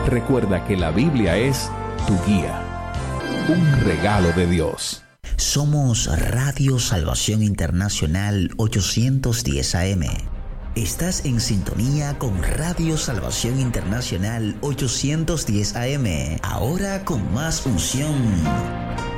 Recuerda que la Biblia es tu guía, un regalo de Dios. Somos Radio Salvación Internacional 810 AM. Estás en sintonía con Radio Salvación Internacional 810 AM. Ahora con más unción.